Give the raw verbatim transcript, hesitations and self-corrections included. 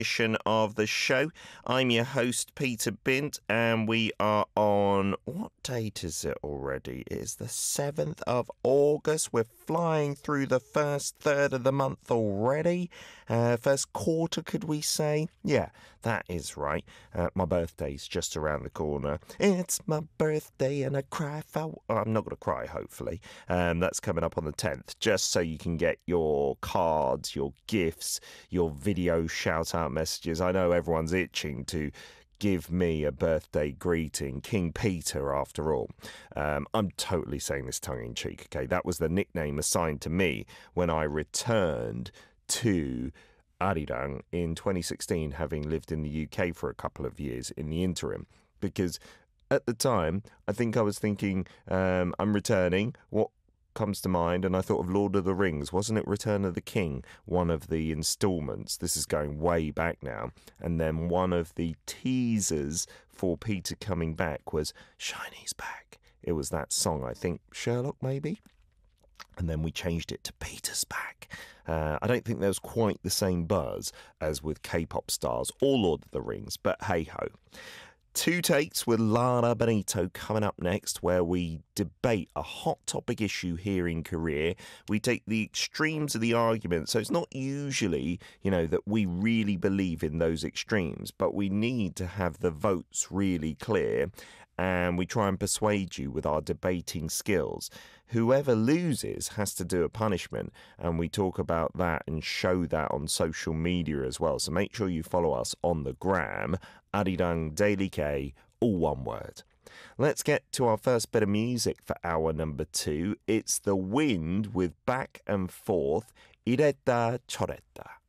edition of the show. I'm your host, Peter Bint, and we are on, what date is it already? It is the seventh of August. We're flying through the first third of the month already. Uh, first quarter, could we say? Yeah, that is right. Uh, my birthday's just around the corner. It's my birthday and I cry for... Oh, I'm not going to cry, hopefully. Um, that's coming up on the tenth, just so you can get your cards, your gifts, your video shout-out messages. I know everyone's itching to give me a birthday greeting, King Peter, after all. Um, I'm totally saying this tongue-in-cheek, okay? That was the nickname assigned to me when I returned to Arirang in twenty sixteen, having lived in the U K for a couple of years in the interim. Because at the time, I think I was thinking, um, I'm returning, what comes to mind? And I thought of Lord of the Rings. Wasn't it Return of the King, one of the installments? This is going way back now. And then one of the teasers for Peter coming back was Shiny's back. It was that song, I think, Sherlock maybe? And then we changed it to Peter's back. Uh, I don't think there was quite the same buzz as with K-pop stars or Lord of the Rings, but hey-ho. Two Takes with Lara Benito coming up next, where we debate a hot topic issue here in Korea. We take the extremes of the argument, so it's not usually, you know, that we really believe in those extremes, but we need to have the votes really clear, and we try and persuade you with our debating skills. Whoever loses has to do a punishment, and we talk about that and show that on social media as well. So make sure you follow us on the gram, Arirang Daily K, all one word. Let's get to our first bit of music for hour number two. It's The Wind with Back and Forth, Ireta Choreta.